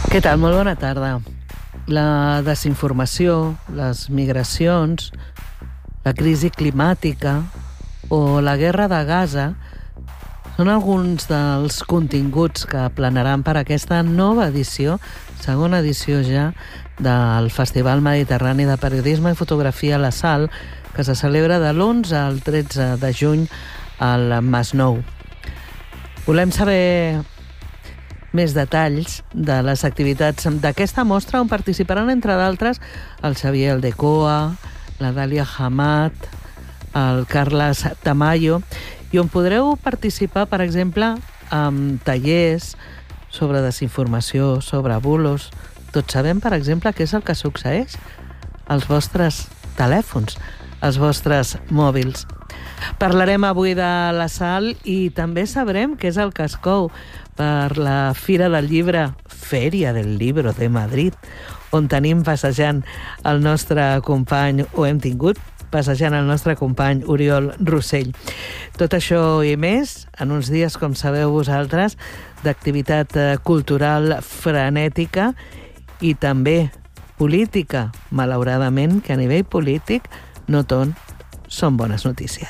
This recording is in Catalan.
Què tal? Molt bona tarda. La desinformació, les migracions, la crisi climàtica o la guerra de Gaza són alguns dels continguts que planaran per aquesta nova edició, segona edició ja, del Festival Mediterrani de Periodisme i Fotografia La Sal, que se celebra de l'11 al 13 de juny al Masnou. Volem saber més detalls de les activitats d'aquesta mostra, on participaran, entre d'altres, el Xavier Aldecoa, la Dàlia Hamad, el Carles Tamayo, i on podreu participar, per exemple, amb tallers sobre desinformació, sobre bulos. Tots sabem, per exemple, què és el que succeeix als vostres telèfons, als vostres mòbils. Parlarem avui de la Sal i també sabrem què és el que es cou per la Fira del Llibre, Feria del Libro de Madrid, on tenim passejant el nostre company, o hem tingut passejant el nostre company Oriol Rossell. Tot això i més en uns dies, com sabeu vosaltres, d'activitat cultural frenètica i també política, malauradament, que a nivell polític no tot són bones notícies.